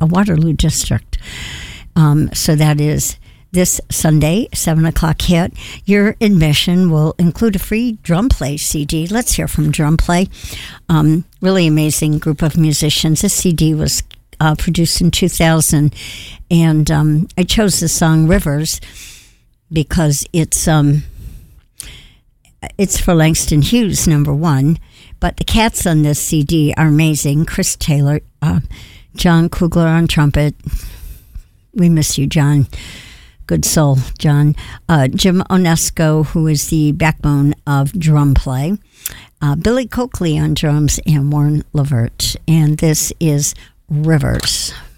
Waterloo District. So that is this Sunday, 7 o'clock hit. Your admission will include a free drum play CD. Let's hear from Drum Play. Really amazing group of musicians. This CD was produced in 2000, and I chose the song Rivers because it's for Langston Hughes, number one, but the cats on this CD are amazing. Chris Taylor, John Kugler on trumpet. We miss you, John. Good soul, John. Jim Onesco, who is the backbone of Drum Play. Billy Coakley on drums, and Warren Levert. And this is Rivers.